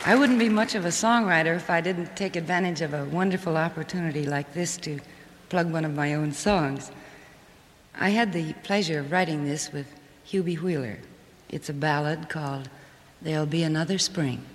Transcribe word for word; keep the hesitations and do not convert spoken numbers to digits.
I wouldn't be much of a songwriter if I didn't take advantage of a wonderful opportunity like this to plug one of my own songs. I had the pleasure of writing this with Hubie Wheeler. It's a ballad called There'll Be Another Spring.